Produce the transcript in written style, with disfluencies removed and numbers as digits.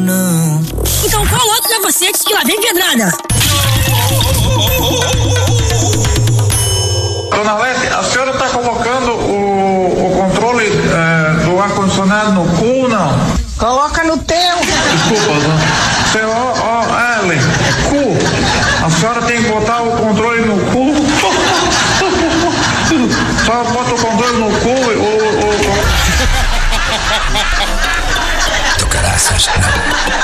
Não. Então qual outro capacete que lá vem pedrada? Dona Leste, a senhora está colocando o controle do ar-condicionado no cu, não? Coloca no teu. Desculpa, C-O-O-L, cu. A senhora tem que botar o controle no cu. A senhora bota o controle no cu Tu caraças.